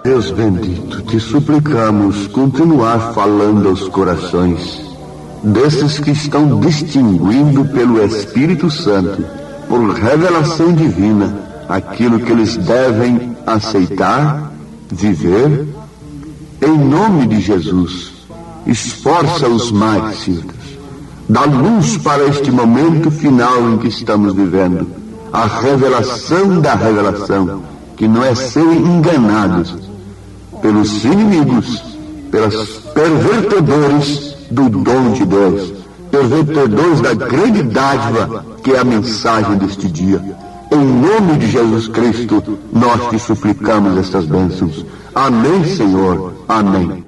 Deus bendito, te suplicamos continuar falando aos corações desses que estão distinguindo pelo Espírito Santo, por revelação divina, aquilo que eles devem aceitar, viver. Em nome de Jesus, esforça-os mais, Senhor. Dá luz para este momento final em que estamos vivendo, a revelação da revelação, que não é serem enganados pelos inimigos, pelos pervertedores do dom de Deus, pervertedores da grande dádiva que é a mensagem deste dia. Em nome de Jesus Cristo, nós te suplicamos estas bênçãos. Amém, Senhor. Amém.